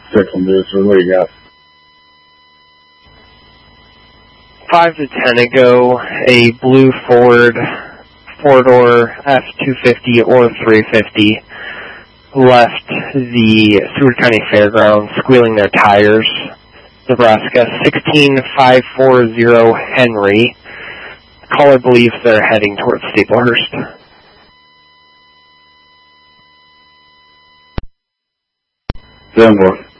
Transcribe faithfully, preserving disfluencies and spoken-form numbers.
six on this, or what do you got? Five to ten ago, a blue Ford four-door F two fifty or three fifty left the Seward County Fairgrounds squealing their tires. Nebraska sixteen five forty Henry. Caller believes they're heading towards Staplehurst. Then what?